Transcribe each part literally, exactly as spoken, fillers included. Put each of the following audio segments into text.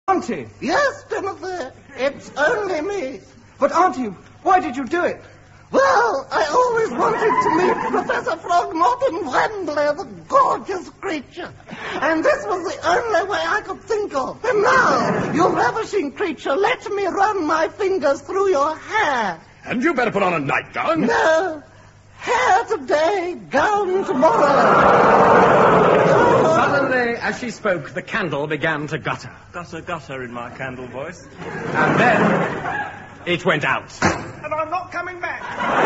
Auntie! Yes, Timothy, it's only me. But, Auntie, why did you do it? Well, I always wanted to meet Professor Throgmorton Wembley, the gorgeous creature. And this was the only way I could think of. And now, you ravishing creature, let me run my fingers through your hair. And you better put on a nightgown. No. Hair today, gown tomorrow. Suddenly, as she spoke, the candle began to gutter. Gutter, gutter in my candle voice. And then it went out. And I'm not coming back.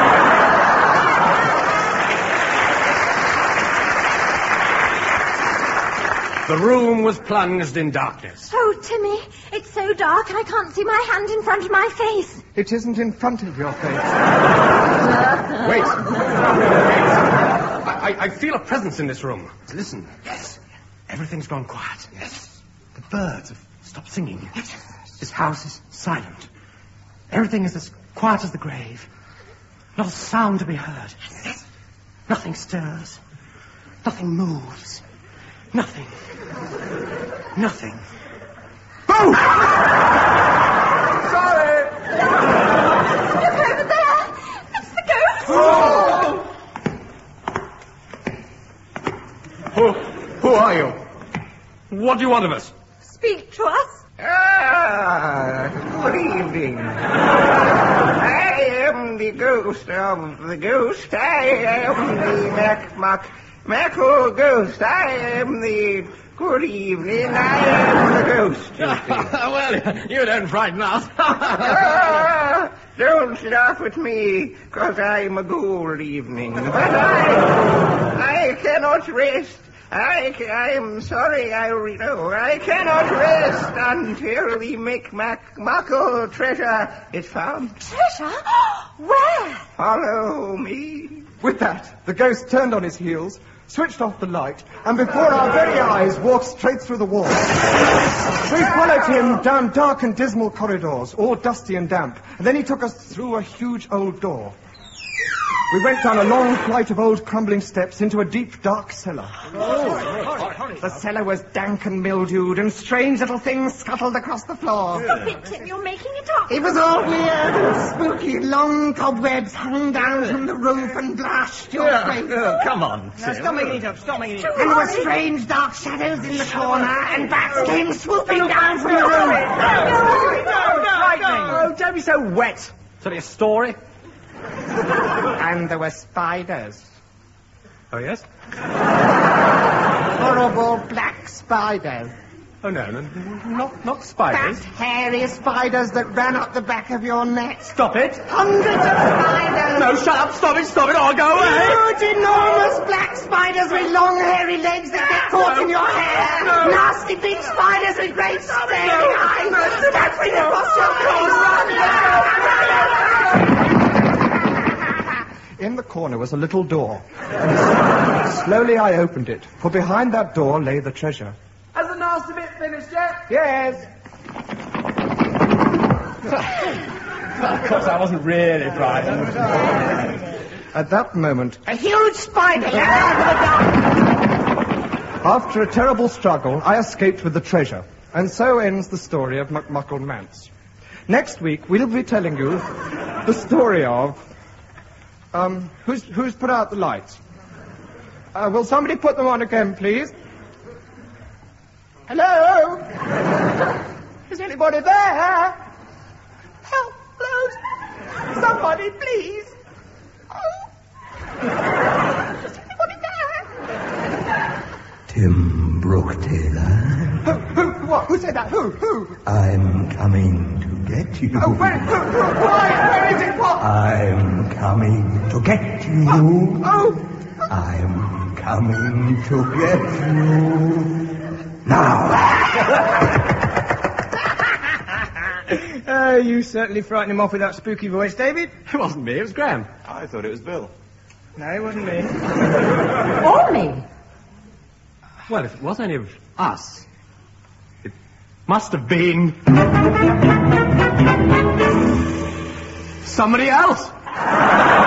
The room was plunged in darkness. Oh, Timmy, it's so dark I can't see my hand in front of my face. It isn't in front of your face. Wait. I, I feel a presence in this room. Listen. Yes. Everything's gone quiet. Yes. The birds have stopped singing. Yes. This house is silent. Everything is as quiet as the grave. Not a sound to be heard. Yes. Nothing stirs. Nothing moves. Nothing. Nothing. Oh! Sorry! Look over there! It's the ghost! Oh! Who, who are you? What do you want of us? Speak to us. Ah, good evening. I am the ghost of the ghost. I am the Mac Mac Mackle ghost. I am the good evening. I am the ghost. Well, you don't frighten us. Ah, don't laugh at me, cause I'm a good evening. But I, I cannot rest. I, I am sorry, I know. I cannot rest until the Micmac-Muckle treasure is found. Treasure? Where? Follow me. With that, the ghost turned on his heels, switched off the light, and before our very eyes walked straight through the wall. We followed him down dark and dismal corridors, all dusty and damp, and then he took us through a huge old door. We went down a long flight of old crumbling steps into a deep, dark cellar. Oh. The cellar was dank and mildewed, and strange little things scuttled across the floor. Stop it, Tim, you're making it up. It was all weird and spooky. Long cobwebs hung down from the roof and blashed your face. Oh, come on, Tim. Stop making it up, stop making it up. And there were strange dark shadows in the corner, and bats came swooping down from the roof. No, no, no. Oh, don't be so wet. Tell you a story? And there were spiders. Oh, yes? Horrible black spiders. Oh, no, no, not, not spiders. Fat, hairy spiders that ran up the back of your neck. Stop it. Hundreds of spiders. No, shut up, stop it, stop it, I'll go away. Huge, enormous black spiders with long, hairy legs that get caught in your hair. No. Nasty big spiders with great staring eyes. Scattering across your face. In the corner was a little door. And slowly I opened it, for behind that door lay the treasure. Has the nasty bit finished yet? Yes. Of course, I wasn't really frightened. At that moment, A huge spider let out of the dark. after a terrible struggle, I escaped with the treasure. And so ends the story of McMuckle Mance. Next week, we'll be telling you the story of... Um, who's, who's put out the lights? Uh, will somebody put them on again, please? Hello? Is anybody there? Help, please. Somebody, please. Oh. Is anybody there? Tim Brooktail. Who, who, what? Who said that? Who, who? I'm coming to get you. Oh, where, who, who, why, where is it? What? I'm coming to get you. Oh. I'm coming to get you. Now. Uh, you certainly frightened him off with that spooky voice, David. It wasn't me, it was Graham. I thought it was Bill. No, it wasn't me. Or me. Well, if it was any of us, it must have been... somebody else.